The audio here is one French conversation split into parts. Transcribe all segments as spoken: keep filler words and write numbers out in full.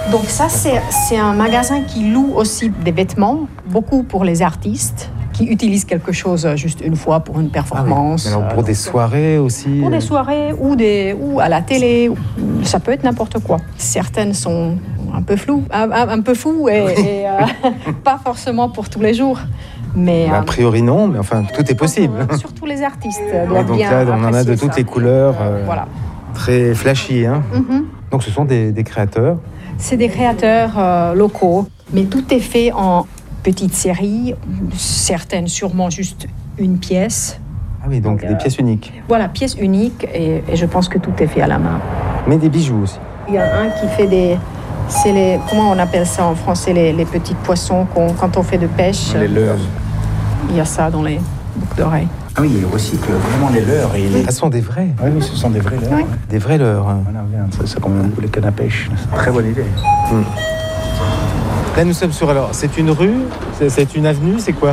Donc ça, c'est, c'est un magasin qui loue aussi des vêtements, beaucoup pour les artistes, qui utilisent quelque chose juste une fois pour une performance. Ah oui. Alors pour des soirées aussi. Pour des soirées ou, des, ou à la télé, ça peut être n'importe quoi. Certaines sont un peu floues, un, un, un peu fous et, et euh, pas forcément pour tous les jours. Mais, a priori non, mais enfin tout est possible. Surtout les artistes. Et donc là, on en a de toutes ça. les couleurs, euh, voilà. très flashy. Hein. Mm-hmm. Donc ce sont des, des créateurs. C'est des créateurs euh, locaux, mais tout est fait en petites séries, certaines sûrement juste une pièce. Ah oui, donc, donc des euh, pièces uniques. Voilà, pièces uniques, et, et je pense que tout est fait à la main. Mais des bijoux aussi. Il y a un qui fait des... C'est les... Comment on appelle ça en français, les, les petits poissons qu'on, quand on fait de pêche. Les leurres. Il y a ça dans les boucles d'oreilles. Ah oui, il recycle vraiment les leurres. Et les... Ah, ce sont des vrais. Oui, oui, ce sont des vrais leurres. Oui. Des vrais leurres. Voilà, regarde, ça, c'est comme les cannes à pêche. C'est une très bonne idée. Hum. Là, nous sommes sur... Alors, c'est une rue, c'est, c'est une avenue, c'est quoi?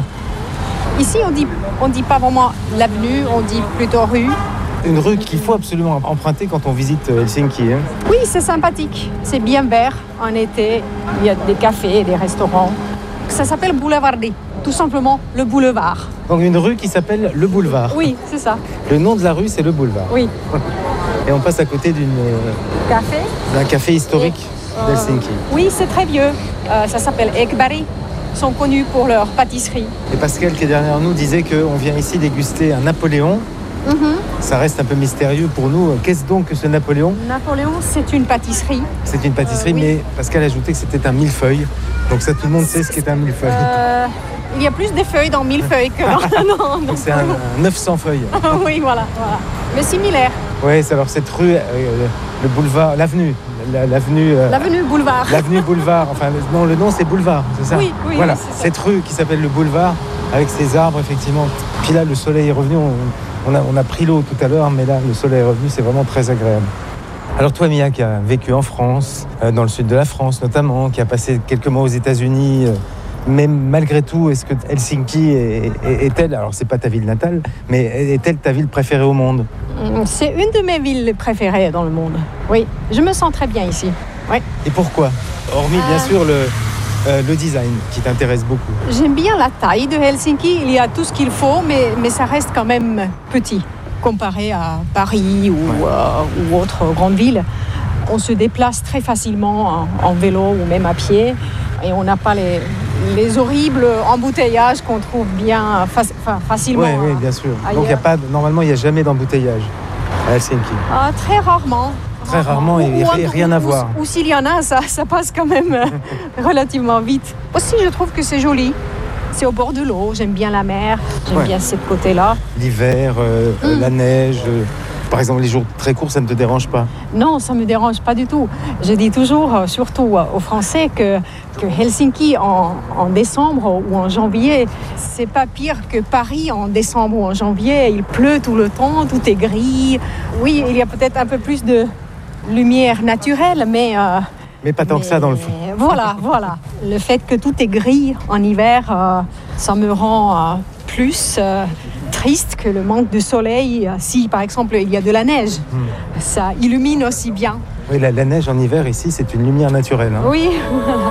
Ici, on dit, on dit pas vraiment l'avenue, on dit plutôt rue. Une rue qu'il faut absolument emprunter quand on visite Helsinki. Hein. Oui, c'est sympathique. C'est bien vert en été. Il y a des cafés, des restaurants. Ça s'appelle Boulevardi, tout simplement le boulevard. Donc une rue qui s'appelle le boulevard. Oui, c'est ça. Le nom de la rue, c'est le boulevard. Oui. Et on passe à côté d'une... Café. D'un café historique Et, d'Helsinki. Euh, oui, c'est très vieux. Euh, ça s'appelle Ekberg. Ils sont connus pour leur pâtisserie. Et Pascal, qui est derrière nous, disait qu'on vient ici déguster un Napoléon. Mm-hmm. Ça reste un peu mystérieux pour nous. Qu'est-ce donc que ce Napoléon? Napoléon, c'est une pâtisserie. C'est une pâtisserie, euh, oui. Mais Pascal a ajouté que c'était un millefeuille. Donc ça, tout le monde sait ce qu'est un millefeuille. Euh, il y a plus de feuilles dans millefeuille que... non, non, donc c'est un, un neuf cents feuilles. Oui, voilà, voilà. Mais similaire. Oui, c'est alors cette rue, euh, le boulevard, l'avenue. La, l'avenue, euh, l'avenue Boulevard. L'avenue Boulevard. Enfin, non, le nom, c'est Boulevard, c'est ça? Oui, oui. Voilà, oui, c'est cette ça. rue qui s'appelle le Boulevard, avec ses arbres, effectivement. Puis là, le soleil est revenu. On, on, a, on a pris l'eau tout à l'heure, mais là, le soleil est revenu. C'est vraiment très agréable. Alors toi, Mia, qui a vécu en France, euh, dans le sud de la France notamment, qui a passé quelques mois aux États-Unis, euh, mais malgré tout, est-ce que Helsinki est, est, est-elle, alors c'est pas ta ville natale, mais est-elle ta ville préférée au monde? C'est une de mes villes préférées dans le monde. Oui, je me sens très bien ici. Oui. Et pourquoi? Hormis bien euh... sûr le, euh, le design qui t'intéresse beaucoup. J'aime bien la taille de Helsinki. Il y a tout ce qu'il faut, mais, mais ça reste quand même petit comparé à Paris ou, ouais. euh, ou autres grandes villes. On se déplace très facilement en, en vélo ou même à pied et on n'a pas les, les horribles embouteillages qu'on trouve bien fa- facilement. Oui, oui, bien sûr. Ailleurs. Donc y a pas, normalement, il n'y a jamais d'embouteillage à Helsinki. Ah, très rarement. Très rarement et, ou, et rien ou, à voir. Ou, ou s'il y en a, ça, ça passe quand même relativement vite. Aussi, je trouve que c'est joli. C'est au bord de l'eau, j'aime bien la mer, j'aime ouais. bien ce côté-là. L'hiver, euh, mmh. la neige, euh, par exemple les jours très courts, ça ne te dérange pas? Non, ça ne me dérange pas du tout. Je dis toujours, surtout aux Français, que, que Helsinki en, en décembre ou en janvier, c'est pas pire que Paris en décembre ou en janvier. Il pleut tout le temps, tout est gris. Oui, il y a peut-être un peu plus de lumière naturelle, mais... Euh, Mais pas tant Mais que ça dans le fond. Voilà, voilà. Le fait que tout est gris en hiver, euh, ça me rend euh, plus euh, triste que le manque de soleil. Si, par exemple, il y a de la neige, mmh. ça illumine aussi bien. Oui, la, la neige en hiver, ici, c'est une lumière naturelle. Hein. Oui, voilà.